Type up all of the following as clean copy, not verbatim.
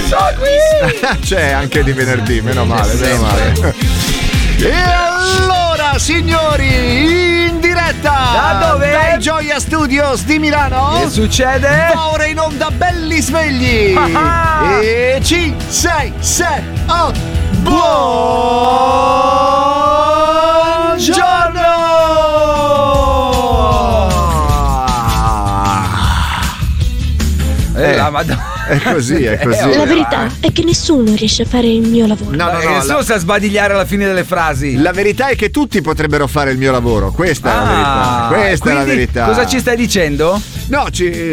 C'è anche di venerdì, meno male. E allora, signori, in diretta da dove? Dai Gioia Studios di Milano. Che succede? Va ora in onda Belli Svegli. E 5, 6, 7, 8. Buongiorno. La Madonna. È così. La verità è che nessuno riesce a fare il mio lavoro. No, nessuno sa sbadigliare alla fine delle frasi. La verità è che tutti potrebbero fare il mio lavoro. Questa è la verità. Questa è la verità. Cosa ci stai dicendo? No,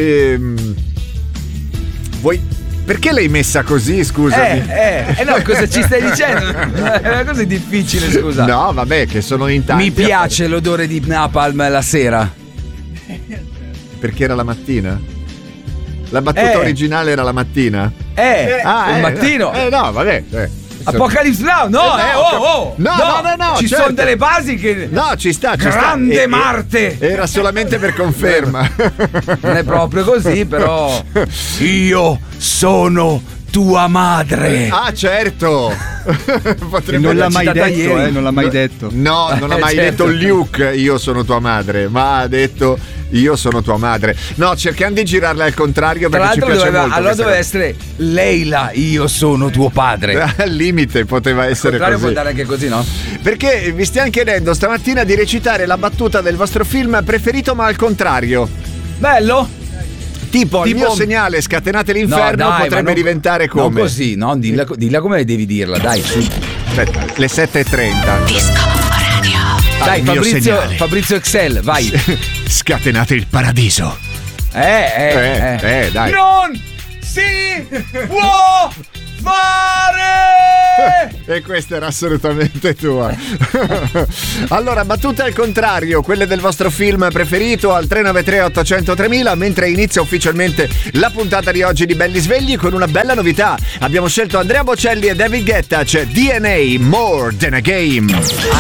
vuoi. Perché l'hai messa così, scusami? No, cosa ci stai dicendo? È una cosa difficile, scusa. No, vabbè, che sono in tanti. Mi piace l'odore di napalm la sera. Perché era la mattina? La battuta originale era la mattina? Il mattino. No, vabbè. Apocalypse Now, no. Ci certo. sono delle basi che. No, ci sta. Grande Marte. Era solamente per conferma. Non è proprio così, però. Io sono tua madre. Ah, certo. Non l'ha mai detto, non l'ha mai detto. No, non ha mai certo. detto Luke, io sono tua madre, ma ha detto io sono tua madre. No, cerchiamo di girarla al contrario, tra perché ci piace molto. Allora doveva essere Leila, io sono tuo padre. Al limite poteva essere così. Può andare anche così, no? Perché vi stiamo chiedendo stamattina di recitare la battuta del vostro film preferito, ma al contrario. Bello? Tipo il mio segnale scatenate l'inferno, potrebbe diventare come? Non così, no? Dilla come devi dirla, dai, su. Aspetta, le 7:30. Disco Radio. Dai, Fabrizio Excel, vai. Scatenate il paradiso. Dai. Non si può fare! E questa era assolutamente tua. Allora, battute al contrario, quelle del vostro film preferito al 393 800 3000, mentre inizia ufficialmente la puntata di oggi di Belli Svegli con una bella novità. Abbiamo scelto Andrea Bocelli e David Guetta, c'è DNA More Than a Game.